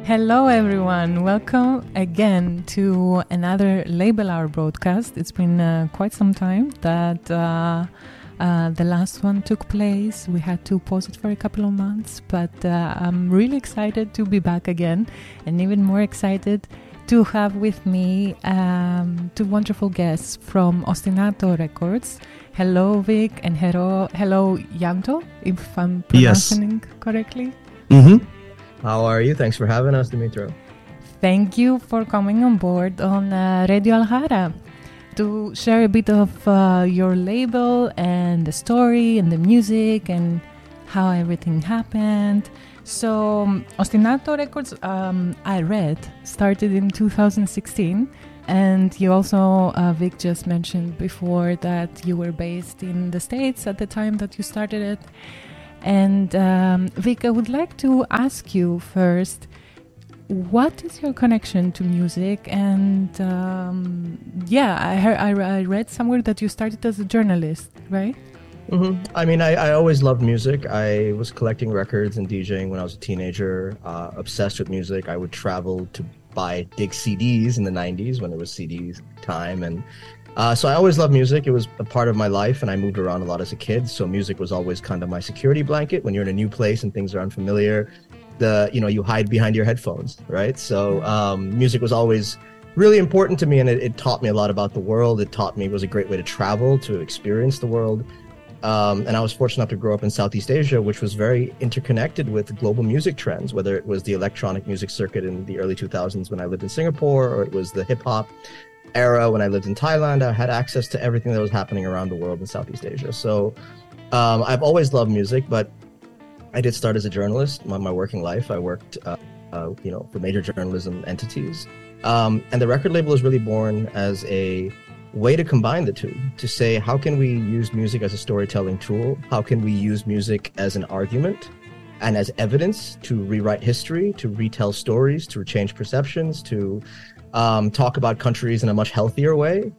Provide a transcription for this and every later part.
Hello, everyone. Welcome again to another Label Hour broadcast. It's been quite some time that the last one took place. We had to pause it for a couple of months, but I'm really excited to be back again, and even more excited to have with me two wonderful guests from Ostinato Records. Hello, Vic, and hello, Yanto, if I'm pronouncing correctly. Mm-hmm. How are you? Thanks for having us, Dimitro. Thank you for coming on board on Radio Alhara to share a bit of your label and the story and the music and how everything happened. So, Ostinato Records, I read, started in 2016. And you also, Vic just mentioned before that you were based in the States at the time that you started it. And Vic, I would like to ask you first, what is your connection to music? And I read somewhere that you started as a journalist, right? Mm-hmm. I mean, I always loved music. I was collecting records and DJing when I was a teenager, obsessed with music. I would travel to buy dig CDs in the 90s when it was CDs time. And so I always loved music. It was a part of my life, and I moved around a lot as a kid. So music was always kind of my security blanket. When you're in a new place and things are unfamiliar, you hide behind your headphones, right? So music was always really important to me, and it taught me a lot about the world. It was a great way to travel, to experience the world. And I was fortunate enough to grow up in Southeast Asia, which was very interconnected with global music trends, whether it was the electronic music circuit in the early 2000s when I lived in Singapore, or it was the hip-hop era when I lived in Thailand. I had access to everything that was happening around the world in Southeast Asia. So I've always loved music, but I did start as a journalist. My working life, I worked for major journalism entities. And the record label was really born as a way to combine the two, to say, how can we use music as a storytelling tool? How can we use music as an argument and as evidence to rewrite history, to retell stories, to change perceptions, to talk about countries in a much healthier way,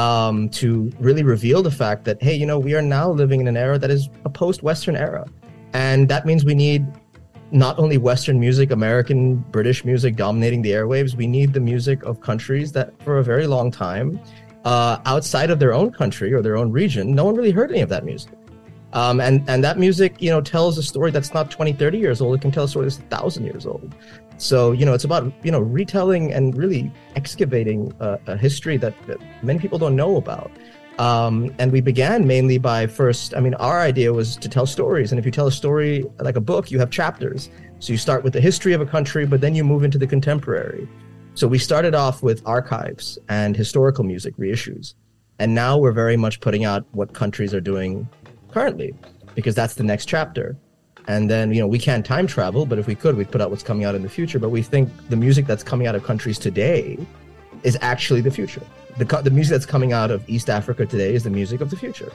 to really reveal the fact that, hey, we are now living in an era that is a post-Western era. And that means we need not only Western music, American, British music dominating the airwaves, we need the music of countries that for a very long time, outside of their own country or their own region, no one really heard any of that music. And that music, tells a story that's not 20, 30 years old. It can tell a story that's 1,000 years old. So, it's about, retelling and really excavating a history that many people don't know about. And we began mainly by our idea was to tell stories. And if you tell a story like a book, you have chapters. So you start with the history of a country, but then you move into the contemporary. So we started off with archives and historical music reissues. And now we're very much putting out what countries are doing currently, because that's the next chapter. And then, we can't time travel, but if we could, we'd put out what's coming out in the future. But we think the music that's coming out of countries today is actually the future. The music that's coming out of East Africa today is the music of the future.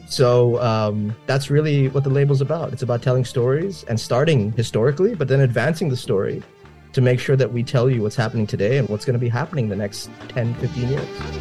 So that's really what the label's about. It's about telling stories and starting historically, but then advancing the story to make sure that we tell you what's happening today and what's going to be happening the next 10, 15 years.